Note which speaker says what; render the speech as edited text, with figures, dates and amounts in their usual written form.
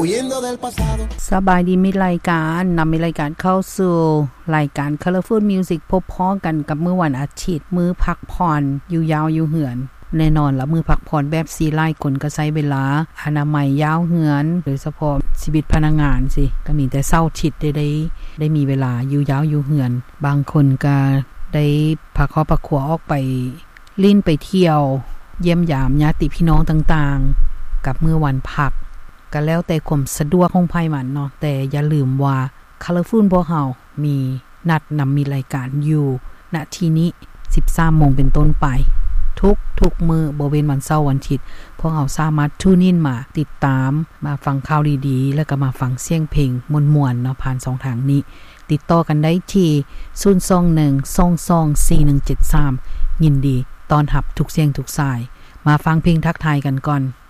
Speaker 1: สบายดีมีรายการนำมีรายการเข้าสู่รายการ Colorful Music พบพ้องกันกับมื้อวันอาทิตย์มื้อพักผ่อนอยู่ยาวอยู่เหือนแน่นอนละมื้อพักผ่อนแบบซีไล่คนก็ใช้เวลาอนามัยยาวเหือนโดยเฉพาะชีวิตพนักงานสิก็มีแต่เช้าชิดได้มีเวลาอยู่ยาวอยู่เหือนบางคนก็ได้พาครอบครัวออกไปลิ้นไปเที่ยวเยี่ยมยามญาติพี่น้องต่างๆกับมื้อวันพักก็แล้วแต่ความสะดวกของไผมันเนาะแต่อย่าลืมว่า Colorful พวกเฮามีนัดนำมีรายการอยู่ณที่นี้ 13 โมงเป็นต้นไปทุกมื้อบ่เว้นวันเสาร์วันอาทิตย์พวกเฮาสามารถทูนอินมาติดตามมาฟังข่าวดีๆแล้วก็มาฟังเสียงเพลงม่วนๆเนาะผ่าน2ทางนี้ติดต่อกันได้ที่021224173ยินดีต้อนรับทุกเสียงทุกสายมาฟังเพลงทักทายกันก่อน